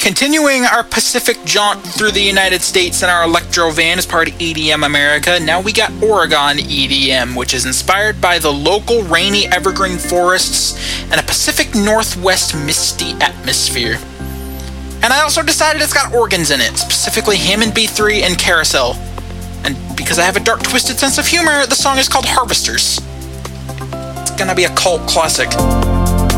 Continuing our Pacific jaunt through the United States in our electro van as part of EDM America, now we got Oregon EDM, which is inspired by the local rainy evergreen forests and a Pacific Northwest misty atmosphere. And I also decided it's got organs in it, specifically Hammond B3 and Carousel. And because I have a dark, twisted sense of humor, the song is called Harvesters. It's gonna be a cult classic.